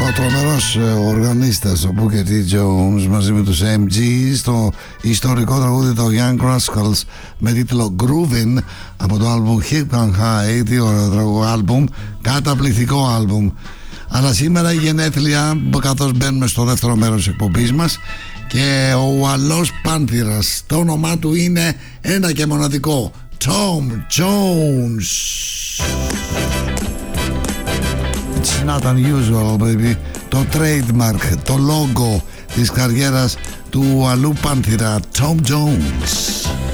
ο τρομερός οργανίστας ο Booker T. Jones μαζί με τους MG στο ιστορικό τραγούδι το Young Rascals με τίτλο Groovin' από το άλμπουμ Hip and High. Τι ωραίο τραγούδι άλμπουμ, καταπληκτικό άλμπουμ. Αλλά σήμερα η γενέθλια, καθώς μπαίνουμε στο δεύτερο μέρος της εκπομπής μας, και ο Ουαλός Πάνθηρας, το όνομά του είναι ένα και μοναδικό, Tom Jones. It's not unusual, baby. Το trademark, το logo της καριέρας του Ουαλού Πάνθηρα, Tom Jones.